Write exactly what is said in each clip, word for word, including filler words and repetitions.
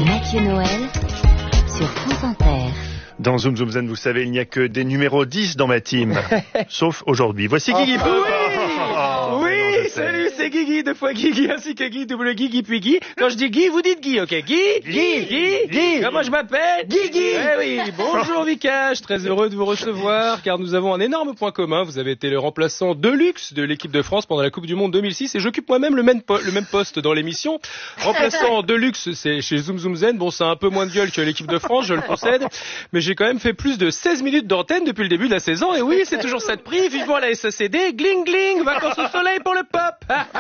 Mathieu Noël sur France Inter. Dans Zoom Zoom Zen, vous savez, il n'y a que des numéros dix dans ma team. Sauf aujourd'hui. Voici Guigui. Oh, oui, oui, salut, c'est Guigui, deux fois Guigui, ainsi que Guy, double Guigui, puis Guy. Quand je dis Guy, vous dites Guy, ok? Guy, Guy, Guy, Guy. Comment je m'appelle? Guigui. Eh oui, bonjour Vikash, très heureux de vous recevoir, car nous avons un énorme point commun. Vous avez été le remplaçant de luxe de l'équipe de France pendant la Coupe du Monde deux mille six, et j'occupe moi-même le même, po- le même poste dans l'émission. Remplaçant de luxe, c'est chez Zoom Zoom Zen. Bon, c'est un peu moins de gueule que l'équipe de France, je le concède, mais j'ai quand même fait plus de seize minutes d'antenne depuis le début de la saison, et oui, c'est toujours ça de prix. Vivement la S A C D, gling gling, vacances au soleil pour le pop.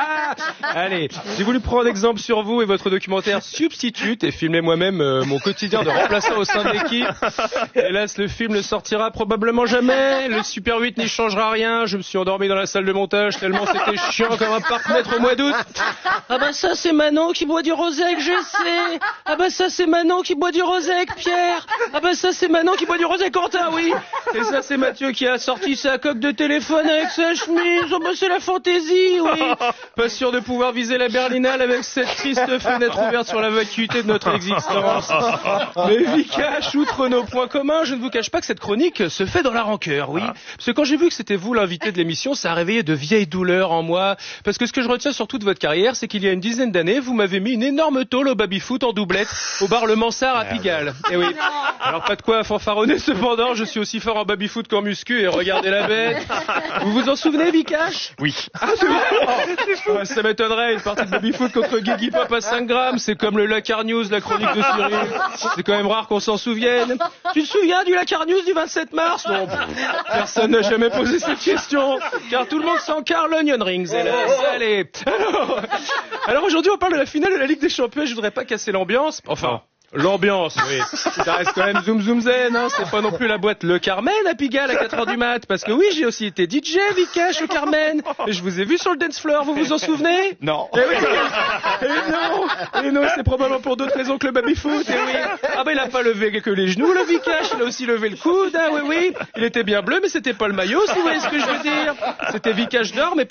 Allez, j'ai voulu prendre exemple sur vous et votre documentaire Substitute et filmer moi-même euh, mon quotidien de remplaçant au sein de l'équipe. Hélas, le film ne sortira probablement jamais. Le Super huit n'y changera rien. Je me suis endormi dans la salle de montage tellement c'était chiant comme un parc-mètre au mois d'août. Ah bah ça c'est Manon qui boit du rosé avec Jessé. Ah bah ça c'est Manon qui boit du rosé avec Pierre. Ah bah ça c'est Manon qui boit du rosé avec Quentin, oui. Et ça c'est Mathieu qui a sorti sa coque de téléphone avec sa chemise. Oh bah c'est la fantaisie, oui. Pas sûr de pouvoir viser la Berlinale avec cette triste fenêtre ouverte sur la vacuité de notre existence. Mais Vikash, outre nos points communs, je ne vous cache pas que cette chronique se fait dans la rancœur, oui. Parce que quand j'ai vu que c'était vous l'invité de l'émission, ça a réveillé de vieilles douleurs en moi. Parce que ce que je retiens sur toute votre carrière, c'est qu'il y a une dizaine d'années, vous m'avez mis une énorme tôle au baby-foot en doublette, au bar Le Mansart à Pigalle. Et oui. Alors pas de quoi fanfaronner, cependant, je suis aussi fort en baby-foot qu'en muscu, et regardez la bête. Vous vous en souvenez, Vikash? Oui. Ah, c'est vrai. Ouais, ça m'étonnerait, une partie de baby-foot contre Guigui Pop à cinq grammes, c'est comme le Lakar News, la chronique de Cyril. C'est quand même rare qu'on s'en souvienne. Tu te souviens du Lakar News du vingt-sept mars? Non, personne n'a jamais posé cette question, car tout le monde s'encarre l'Onion Rings, hélas. Allez. Alors, alors aujourd'hui, on parle de la finale de la Ligue des Champions, je voudrais pas casser l'ambiance. Enfin... L'ambiance, oui. Ça reste quand même Zoom Zoom Zen, hein. C'est pas non plus la boîte Le Carmen à Pigalle à quatre heures du mat. Parce que oui, j'ai aussi été D J, Vikash, au Carmen. Et je vous ai vu sur le dance floor, vous vous en souvenez? Non. Et oui. Et non. Et non, c'est probablement pour d'autres raisons que le baby-foot. Et oui. Ah ben, il a pas levé que les genoux, le Vikash. Il a aussi levé le coude, ah oui, oui. Il était bien bleu, mais c'était pas le maillot, si vous voyez ce que je veux dire. C'était Vikash d'or, mais pas